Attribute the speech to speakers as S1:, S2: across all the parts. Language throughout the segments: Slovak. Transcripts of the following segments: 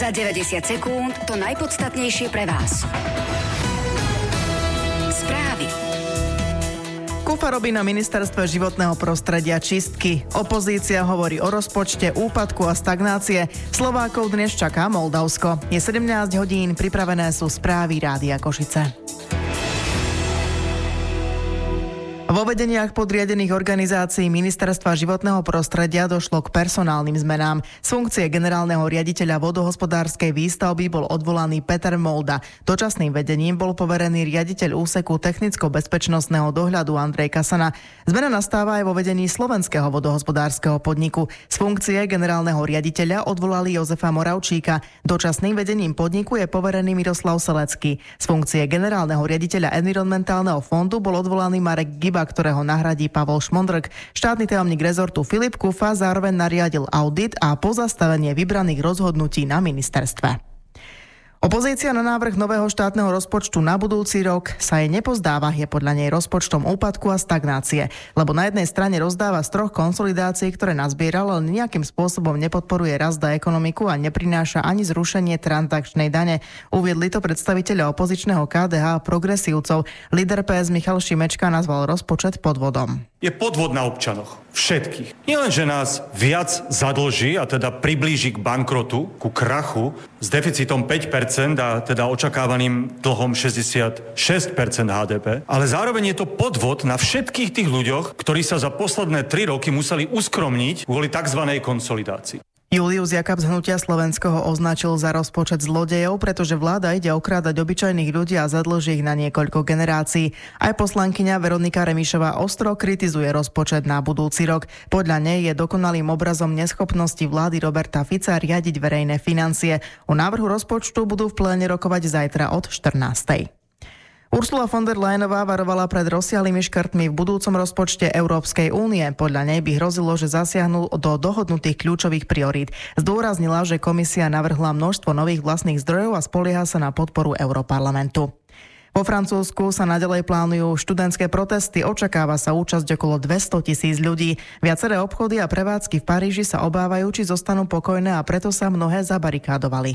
S1: Za 90 sekúnd to najpodstatnejšie pre vás. Správy.
S2: KUFA robí na ministerstve životného prostredia čistky. Opozícia hovorí o rozpočte, úpadku a stagnácie. Slovákov dnes čaká Moldavsko. Je 17 hodín, pripravené sú správy Rádia Košice. Vo vedeniach podriadených organizácií Ministerstva životného prostredia došlo k personálnym zmenám. Z funkcie generálneho riaditeľa vodohospodárskej výstavby bol odvolaný Peter Molda. Dočasným vedením bol poverený riaditeľ úseku technicko-bezpečnostného dohľadu Andrej Kasana. Zmena nastáva aj vo vedení slovenského vodohospodárskeho podniku. Z funkcie generálneho riaditeľa odvolali Jozefa Moravčíka. Dočasným vedením podniku je poverený Miroslav Selecký. Z funkcie generálneho riaditeľa environmentálneho fondu bol odvolaný Marek Giba, ktorého nahradí Pavol Šmondrk. Štátny tajomník rezortu Filip Kufa zároveň nariadil audit a pozastavenie vybraných rozhodnutí na ministerstve. Opozícia na návrh nového štátneho rozpočtu na budúci rok sa jej nepozdáva, je podľa nej rozpočtom úpadku a stagnácie, lebo na jednej strane rozdáva z troch konsolidácií, ktoré nazbieral, ale nejakým spôsobom nepodporuje rast a ekonomiku a neprináša ani zrušenie transakčnej dane. Uviedli to predstavitelia opozičného KDH a progresívcov. Líder PS Michal Šimečka nazval rozpočet podvodom.
S3: Je podvod na občanoch. Všetkých. Nie len, že nás viac zadlží a teda priblíži k bankrotu, ku krachu s deficitom 5% a teda očakávaným dlhom 66% HDP, ale zároveň je to podvod na všetkých tých ľuďoch, ktorí sa za posledné 3 roky museli uskromniť kvôli tzv. Konsolidácii.
S2: Julius Jakab z Hnutia Slovensko ho označil za rozpočet zlodejov, pretože vláda ide okrádať obyčajných ľudí a zadlží ich na niekoľko generácií. Aj poslankyňa Veronika Remišová ostro kritizuje rozpočet na budúci rok. Podľa nej je dokonalým obrazom neschopnosti vlády Roberta Fica riadiť verejné financie. O návrhu rozpočtu budú v pléne rokovať zajtra od 14:00. Ursula von der Leyenová varovala pred rozsialymi škrtmi v budúcom rozpočte Európskej únie. Podľa nej by hrozilo, že zasiahnu do dohodnutých kľúčových priorít. Zdôraznila, že komisia navrhla množstvo nových vlastných zdrojov a spolieha sa na podporu Europarlamentu. Vo Francúzsku sa naďalej plánujú študentské protesty. Očakáva sa účasť okolo 200 000 ľudí. Viaceré obchody a prevádzky v Paríži sa obávajú, či zostanú pokojné a preto sa mnohé zabarikádovali.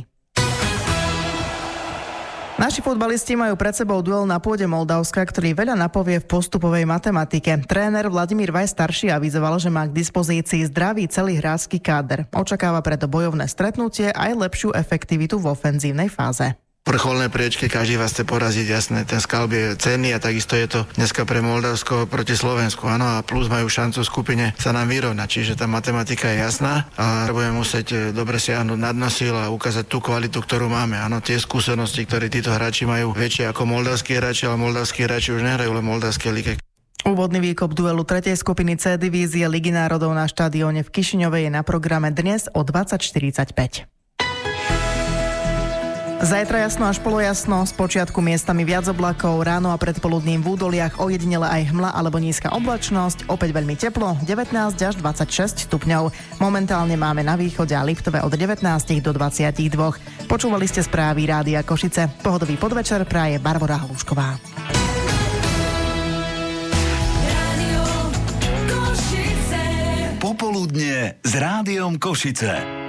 S2: Naši futbalisti majú pred sebou duel na pôde Moldavska, ktorý veľa napovie v postupovej matematike. Tréner Vladimír Vaj starší avizoval, že má k dispozícii zdravý celý hráčsky káder. Očakáva preto bojovné stretnutie aj lepšiu efektivitu v ofenzívnej fáze.
S4: Vrcholné priečky, každý vás chce poraziť, jasné, ten skalp je cenný a takisto je to dneska pre Moldavsko proti Slovensku, áno, a plus majú šancu v skupine sa nám vyrovnať, čiže tá matematika je jasná a budeme musieť dobre siahnuť nad nosil a ukázať tú kvalitu, ktorú máme, áno, tie skúsenosti, ktoré títo hráči majú väčšie ako moldavskí hráči, ale moldavskí hráči už nehrajú len moldavské lige.
S2: Úvodný výkop duelu 3. skupiny C divízie Ligy národov na štadióne v Kišiňove je na programe dnes o 20:45. Zajtra jasno až polojasno, spočiatku miestami viac oblakov, ráno a predpoludním v údoliach ojedinele aj hmla alebo nízka oblačnosť, opäť veľmi teplo, 19 až 26 stupňov. Momentálne máme na východe a Liptove od 19 do 22. Počúvali ste správy Rádia Košice. Pohodový podvečer praje Barbora Hlušková.
S5: Popoludnie s Rádiom Košice.